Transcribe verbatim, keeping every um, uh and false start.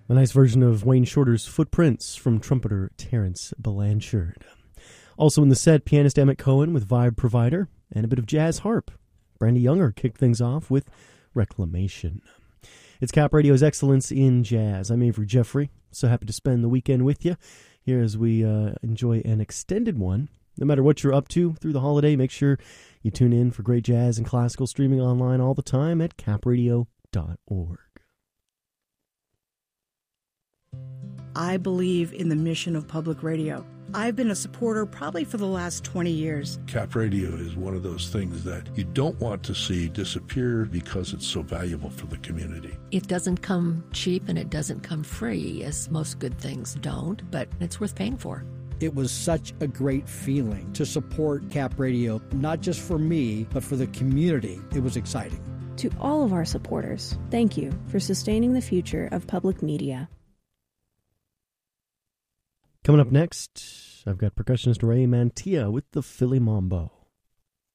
A nice version of Wayne Shorter's Footprints from trumpeter Terrence Blanchard. Also in the set, pianist Emmett Cohen with Vibe Provider and a bit of jazz harp. Brandy Younger kicked things off with Reclamation. It's Cap Radio's Excellence in Jazz. I'm Avery Jeffrey. So happy to spend the weekend with you here as we uh, enjoy an extended one. No matter what you're up to through the holiday, make sure you tune in for great jazz and classical streaming online all the time at cap radio dot org. I believe in the mission of public radio. I've been a supporter probably for the last twenty years. Cap Radio is one of those things that you don't want to see disappear because it's so valuable for the community. It doesn't come cheap and it doesn't come free, as most good things don't, but it's worth paying for. It was such a great feeling to support Cap Radio, not just for me, but for the community. It was exciting. To all of our supporters, thank you for sustaining the future of public media. Coming up next, I've got percussionist Ray Mantilla with the Philly Mambo.